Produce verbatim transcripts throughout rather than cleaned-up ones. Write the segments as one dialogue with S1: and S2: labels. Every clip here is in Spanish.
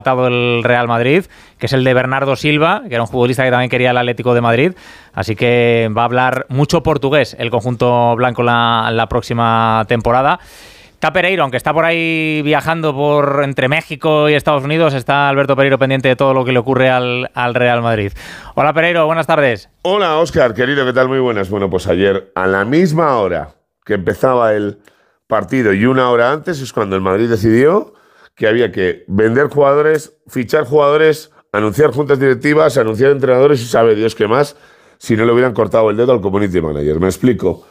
S1: el Real Madrid, que es el de Bernardo Silva, que era un futbolista que también quería el Atlético de Madrid, así que va a hablar mucho portugués el conjunto blanco la, la próxima temporada. Está Pereiro, aunque está por ahí viajando por entre México y Estados Unidos, está Alberto Pereiro pendiente de todo lo que le ocurre al, al Real Madrid. Hola Pereiro, buenas tardes.
S2: Hola Óscar, querido, ¿qué tal? Muy buenas. Bueno, pues ayer a la misma hora que empezaba el partido y una hora antes es cuando el Madrid decidió que había que vender jugadores, fichar jugadores, anunciar juntas directivas, anunciar entrenadores y sabe Dios qué más, si no le hubieran cortado el dedo al community manager. Me explico.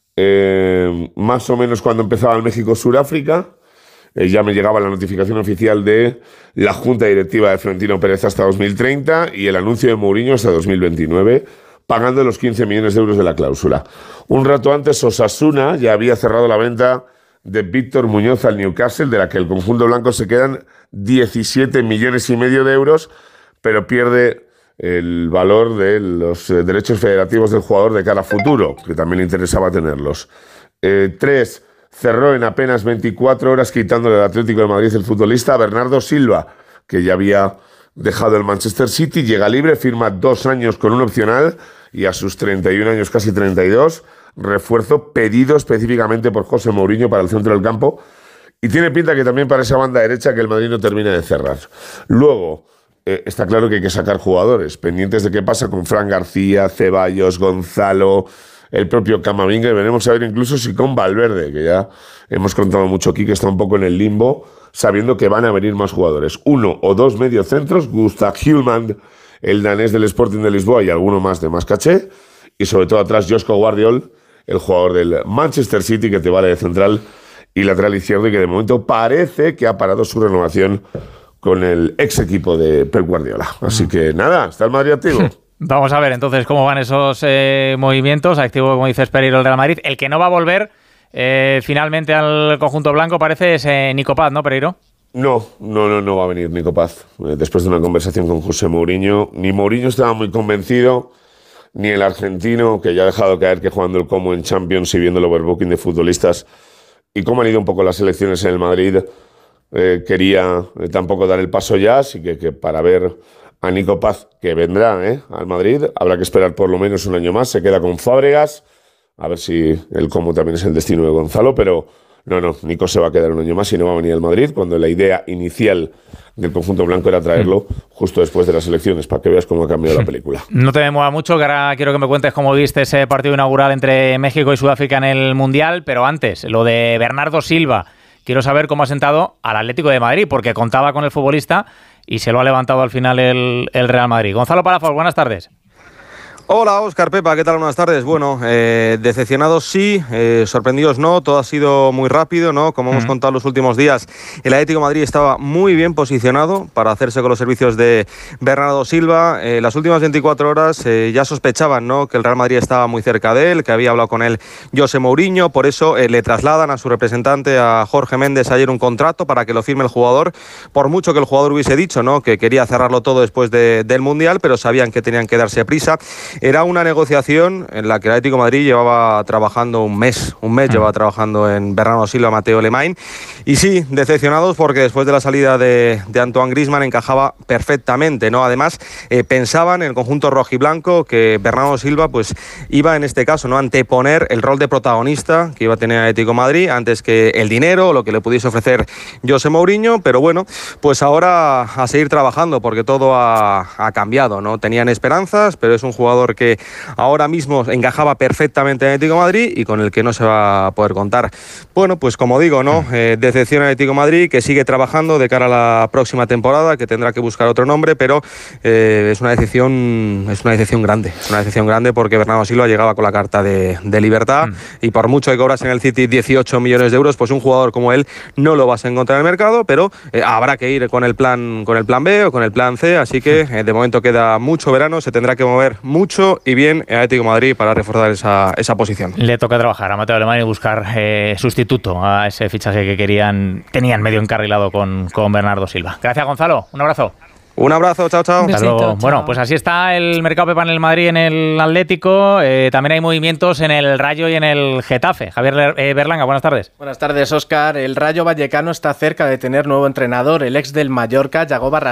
S2: Eh, más o menos cuando empezaba el México-Suráfrica, eh, ya me llegaba la notificación oficial de la junta directiva de Florentino Pérez hasta dos mil treinta y el anuncio de Mourinho hasta dos mil veintinueve, pagando los quince millones de euros de la cláusula. Un rato antes, Osasuna ya había cerrado la venta de Víctor Muñoz al Newcastle, de la que el conjunto blanco se quedan diecisiete millones y medio de euros, pero pierde el valor de los eh, derechos federativos del jugador de cara a futuro, que también le interesaba tenerlos. Eh, tres, cerró en apenas veinticuatro horas quitándole al Atlético de Madrid el futbolista a Bernardo Silva, que ya había dejado el Manchester City, llega libre, firma dos años con un opcional y a sus treinta y un años, casi treinta y dos, refuerzo pedido específicamente por José Mourinho para el centro del campo, y tiene pinta que también para esa banda derecha que el Madrid no termina de cerrar. Luego, eh, está claro que hay que sacar jugadores, pendientes de qué pasa con Fran García, Ceballos, Gonzalo, el propio Camavinga, y veremos a ver incluso si con Valverde, que ya hemos contado mucho aquí, que está un poco en el limbo, sabiendo que van a venir más jugadores. Uno o dos mediocentros, Gustav Hjulmand, el danés del Sporting de Lisboa, y alguno más de más caché, y sobre todo atrás Josko Guardiol, el jugador del Manchester City, que te vale de central y lateral izquierdo, y que de momento parece que ha parado su renovación con el ex equipo de Pep Guardiola. Así que nada, está el Madrid activo.
S1: Vamos a ver entonces cómo van esos eh, movimientos. Activo, como dices, Pereiro, el Real Madrid. El que no va a volver eh, finalmente al conjunto blanco parece es eh, Nico Paz, ¿no, Pereiro?
S2: No, no, no, no va a venir Nico Paz. Eh, después de una conversación con José Mourinho, ni Mourinho estaba muy convencido, ni el argentino, que ya ha dejado caer que jugando el Como en Champions y viendo el overbooking de futbolistas y cómo han ido un poco las elecciones en el Madrid, eh, quería eh, tampoco dar el paso ya, así que, que para ver a Nico Paz, que vendrá eh, al Madrid, habrá que esperar por lo menos un año más. Se queda con Fábregas, a ver si el Como también es el destino de Gonzalo, pero no, no, Nico se va a quedar un año más y no va a venir al Madrid, cuando la idea inicial del conjunto blanco era traerlo justo después de las elecciones, para que veas cómo ha cambiado la película.
S1: No te me mueva mucho, que ahora quiero que me cuentes cómo viste ese partido inaugural entre México y Sudáfrica en el Mundial, pero antes, lo de Bernardo Silva. Quiero saber cómo ha sentado al Atlético de Madrid, porque contaba con el futbolista y se lo ha levantado al final el, el Real Madrid. Gonzalo Palafox, buenas tardes.
S3: Hola Óscar, Pepa, ¿qué tal? Buenas tardes. Bueno, eh, decepcionados sí, eh, sorprendidos no, todo ha sido muy rápido, ¿no? Como hemos mm. contado los últimos días, el Atlético de Madrid estaba muy bien posicionado para hacerse con los servicios de Bernardo Silva. Eh, las últimas veinticuatro horas eh, ya sospechaban, ¿no?, que el Real Madrid estaba muy cerca de él, que había hablado con él José Mourinho, por eso eh, le trasladan a su representante, a Jorge Méndez, ayer un contrato para que lo firme el jugador, por mucho que el jugador hubiese dicho, ¿no?, que quería cerrarlo todo después de, del Mundial, pero sabían que tenían que darse prisa. Era una negociación en la que el Atlético de Madrid llevaba trabajando un mes, un mes llevaba trabajando en Bernardo Silva, Mateo Lemay, y sí, decepcionados porque después de la salida de, de Antoine Griezmann encajaba perfectamente, ¿no? Además, eh, pensaban en el conjunto rojiblanco que Bernardo Silva pues iba en este caso, ¿no?, anteponer el rol de protagonista que iba a tener el Atlético de Madrid antes que el dinero, lo que le pudiese ofrecer José Mourinho, pero bueno, pues ahora a seguir trabajando porque todo ha, ha cambiado, ¿no? Tenían esperanzas, pero es un jugador que ahora mismo encajaba perfectamente en el Atlético de Madrid y con el que no se va a poder contar. Bueno, pues como digo, ¿no? Eh, decepción al Atlético de Madrid, que sigue trabajando de cara a la próxima temporada, que tendrá que buscar otro nombre, pero eh, es una decepción, es una decepción grande, es una decepción grande porque Bernardo Silva llegaba con la carta de, de libertad mm. y por mucho que cobras en el City dieciocho millones de euros, pues un jugador como él no lo vas a encontrar en el mercado, pero eh, habrá que ir con el plan, con el plan B o con el plan C, así que eh, de momento queda mucho verano, se tendrá que mover mucho y bien el Atlético de Madrid para reforzar esa, esa posición.
S1: Le toca trabajar a Mateo Alemán y buscar eh, sustituto a ese fichaje que querían, tenían medio encarrilado con, con Bernardo Silva. Gracias, Gonzalo. Un abrazo.
S3: Un abrazo, chao, chao.
S1: Hasta
S4: Besito,
S1: luego.
S4: chao.
S1: Bueno, pues así está el mercado Pepa en el Madrid, en el Atlético. Eh, también hay movimientos en el Rayo y en el Getafe. Javier eh, Berlanga, buenas tardes.
S5: Buenas tardes, Óscar. El Rayo Vallecano está cerca de tener nuevo entrenador. El ex del Mallorca, Yago Barrasate,